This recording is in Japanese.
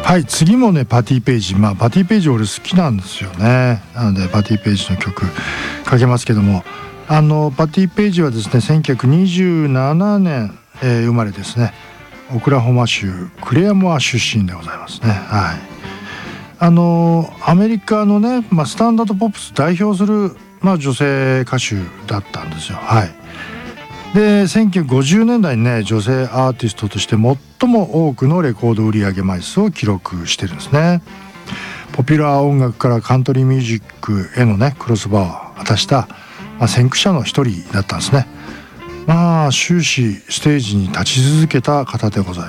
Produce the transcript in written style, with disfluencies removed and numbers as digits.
はい、次もねパティ・ペイジ、パティ・ペイジ俺好きなんですよね。なのでパティ・ペイジの曲かけますけども、パティ・ペイジはですね1927年、生まれですね。オクラホマ州クレアモア出身でございますね。はい、アメリカのね、スタンダードポップス代表する、女性歌手だったんですよ。はい、で1950年代にね女性アーティストとして最も多くのレコード売上枚数を記録してるんですね。ポピュラー音楽からカントリーミュージックへのねクロスバーを果たした、先駆者の一人だったんですね。終始ステージに立ち続けた方でございます。